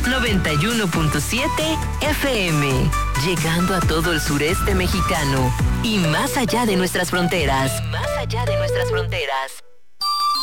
91.7 FM, llegando a todo el sureste mexicano y más allá de nuestras fronteras.